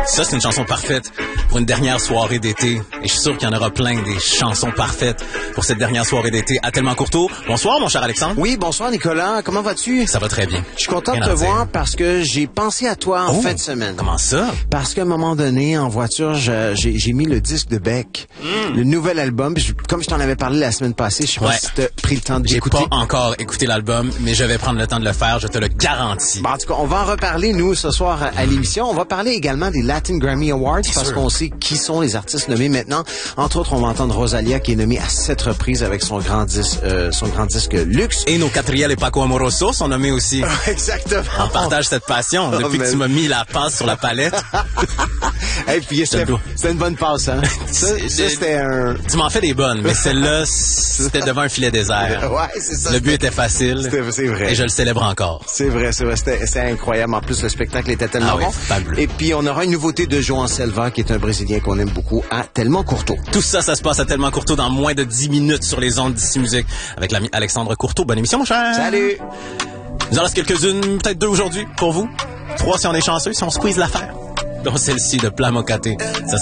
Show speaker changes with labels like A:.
A: Ça, c'est une chanson parfaite pour une dernière soirée d'été. Et je suis sûr qu'il y en aura plein des chansons parfaites pour cette dernière soirée d'été à Tellement Courteau. Bonsoir, mon cher Alexandre.
B: Oui, bonsoir, Nicolas. Comment vas-tu?
A: Ça va très bien.
B: Je suis content de te voir parce que j'ai pensé à toi en fin de semaine.
A: Comment ça?
B: Parce qu'à un moment donné, en voiture, j'ai mis le disque de Beck, le nouvel album. Comme je t'en avais parlé la semaine passée, je sais pas si t'as pris le temps de l'écouter.
A: J'ai pas encore écouté l'album, mais je vais prendre le temps de le faire, je te le garantis.
B: Bon, en tout cas, on va en reparler, nous, ce soir à l'émission. On va parler également des Latin Grammy Awards parce qu'on sait qui sont les artistes nommés maintenant. Entre autres, on va entendre Rosalia qui est nommée à 7 reprises avec son grand disque Luxe.
A: Et nos Catriel et Paco Amoroso sont nommés aussi.
B: Exactement.
A: On partage cette passion depuis que tu m'as mis la passe sur la palette.
B: Et puis c'était une bonne passe, hein. C'était un...
A: Tu m'en fais des bonnes, mais celle-là, c'était devant un filet désert.
B: Ouais, c'est ça.
A: Le but était facile.
B: C'est vrai.
A: Et je le célèbre encore.
B: C'est vrai. C'était incroyable. En plus, le spectacle était tellement bon.
A: Fabuleux.
B: Et puis, on aura une nouveauté de João Selva, qui est un Brésilien qu'on aime beaucoup, à Tellement Courteau.
A: Tout ça, ça se passe à Tellement Courteau dans moins de 10 minutes sur les ondes d'Ici Musique avec l'ami Alexandre Courteau. Bonne émission, mon cher.
B: Salut.
A: Il en reste quelques-unes, peut-être 2 aujourd'hui, pour vous. 3 si on est chanceux, si on squeeze l'affaire. Donc celle-ci de Plat Mocaté. Ça